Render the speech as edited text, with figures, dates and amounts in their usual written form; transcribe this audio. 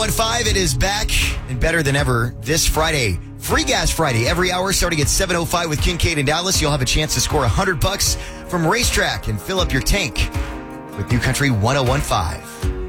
1015, it is back and better than ever this Friday. Free Gas Friday, every hour starting at 7:05 with Kincaid and Dallas. You'll have a chance to score $100 from Racetrack and fill up your tank with New Country 1015.